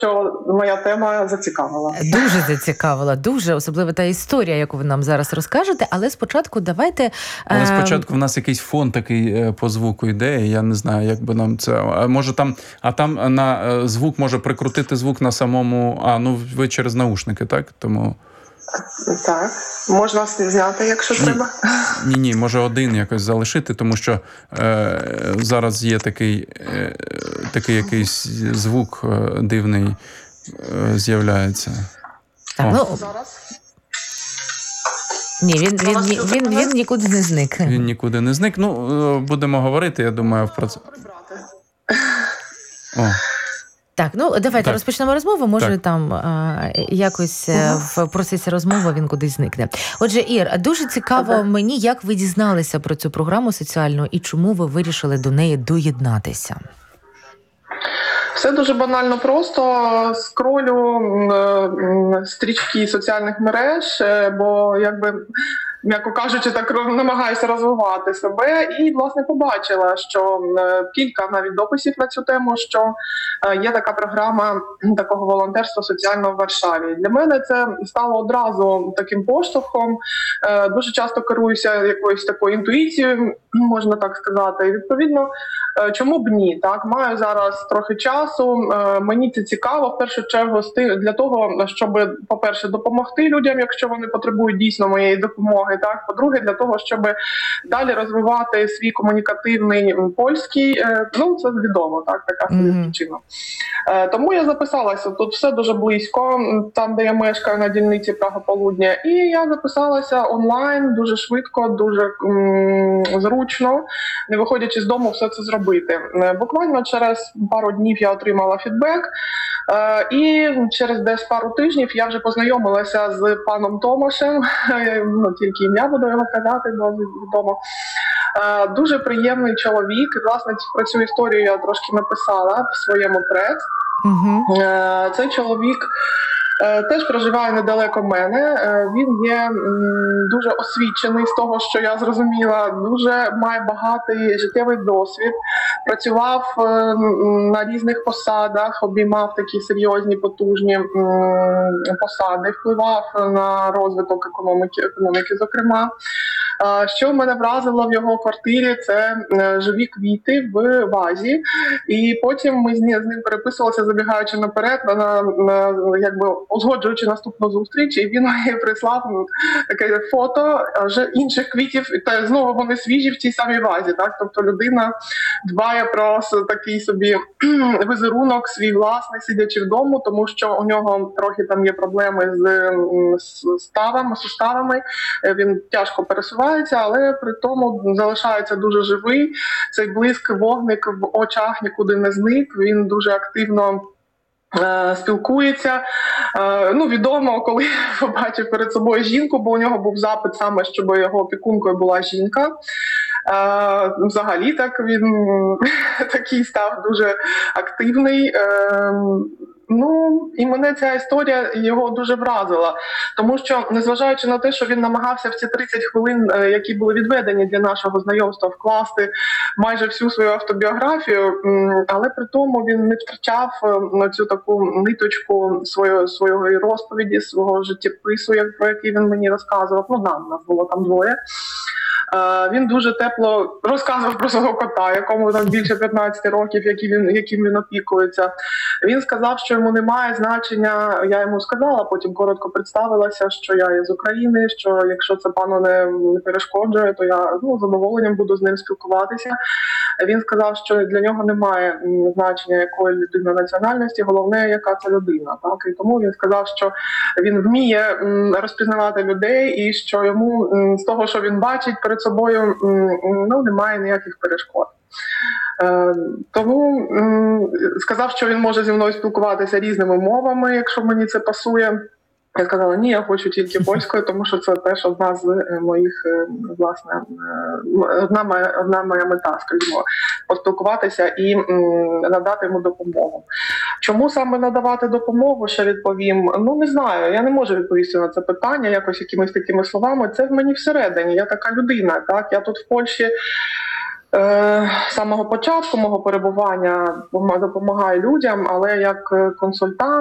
що моя тема зацікавила. Дуже зацікавила, дуже, особливо та історія, яку ви нам зараз розкажете, але спочатку давайте... Але спочатку в нас якийсь фон такий по звуку йде, я не знаю, як би нам це... Може там, там на звук може прикрутити звук на самому... ви через наушники, так? Тому... Так, можна зняти, якщо треба. Ні, може один якось залишити, тому що зараз є такий якийсь звук дивний з'являється. Так, зараз? Ні, він нікуди не зник. Він нікуди не зник. Будемо говорити, я думаю, про це. Так, давайте розпочнемо розмову. Може, там якось в процесі розмови він кудись зникне. Отже, Ір, дуже цікаво мені, як ви дізналися про цю програму соціальну і чому ви вирішили до неї доєднатися? Все дуже банально просто. Скролю стрічки соціальних мереж, бо м'яко кажучи, так намагаюся розвивати себе. І, власне, побачила, що кілька навіть дописів на цю тему, що є така програма такого волонтерства соціального в Варшаві. Для мене це стало одразу таким поштовхом. Дуже часто керуюся якоюсь такою інтуїцією, можна так сказати. І, відповідно, чому б ні? Так, маю зараз трохи часу. Мені це цікаво, в першу чергу, для того, щоб, по-перше, допомогти людям, якщо вони потребують дійсно моєї допомоги. Так, по-друге, для того, щоб далі розвивати свій комунікативний польський, це відомо, так, така собі причина. Тому я записалася, тут все дуже близько, там, де я мешкаю, на дільниці Прага-Полудня, і я записалася онлайн, дуже швидко, дуже зручно, не виходячи з дому, все це зробити. Буквально через пару днів я отримала фідбек, і через десь пару тижнів я вже познайомилася з паном Томашем, тільки ім'я буду його казати, досить відомо. Дуже приємний чоловік. Власне, про цю історію я трошки написала в своєму прес. Цей чоловік теж проживає недалеко мене. Він є дуже освічений з того, що я зрозуміла, дуже має багатий життєвий досвід. Працював на різних посадах, обіймав такі серйозні, потужні посади, впливав на розвиток економіки, зокрема. Що мене вразило в його квартирі, це живі квіти в вазі. І потім ми з ним переписувалися, забігаючи наперед, узгоджуючи наступну зустріч, і він мені прислав таке фото інших квітів, та знову вони свіжі в тій самій вазі. Так? Тобто людина дбає про такий собі візерунок свій власний, сидячи вдома, тому що у нього трохи там є проблеми з суставами, він тяжко пересувається, але при тому залишається дуже живий. Цей блиск, вогник в очах нікуди не зник, він дуже активно спілкується. Відомо, коли побачив перед собою жінку, бо у нього був запит саме, щоб його опікункою була жінка. Взагалі так він такий став дуже активний. І мене ця історія його дуже вразила, тому що, незважаючи на те, що він намагався в ці 30 хвилин, які були відведені для нашого знайомства, вкласти майже всю свою автобіографію, але при тому він не втрачав цю таку ниточку своєї розповіді, свого життєпису, про який він мені розказував. Нас було там двоє. Він дуже тепло розказував про свого кота, якому там більше 15 років, яким він опікується. Він сказав, що йому немає значення, я йому сказала, потім коротко представилася, що я є з України, що якщо це пану не перешкоджує, то я з задоволенням буду з ним спілкуватися. Він сказав, що для нього немає значення якої людини національності, головне, яка це людина. Так? І тому він сказав, що він вміє розпізнавати людей і що йому з того, що він бачить перед собою, немає ніяких перешкод. Тому сказав, що він може зі мною спілкуватися різними мовами, якщо мені це пасує. Я сказала, ні, я хочу тільки польською, тому що це теж одна з моїх, власне, одна моя мета, скажімо, поспілкуватися і надати йому допомогу. Чому саме надавати допомогу, ще відповім? Не знаю, я не можу відповісти на це питання якось якимись такими словами. Це в мені всередині, я така людина, так? Я тут в Польщі З самого початку мого перебування допомагаю людям, але як консультант